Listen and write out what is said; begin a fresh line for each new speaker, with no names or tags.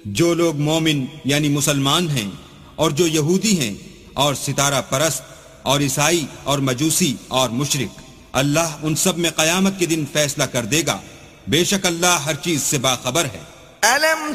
जो लोग मोमिन यानी मुसलमान हैं और जो यहूदी हैं और सितारा परस्त और ईसाई और मजूसी और मुशरिक, अल्लाह उन सब में क़यामत के दिन फैसला कर देगा। बेशक अल्लाह हर चीज से बाखबर है।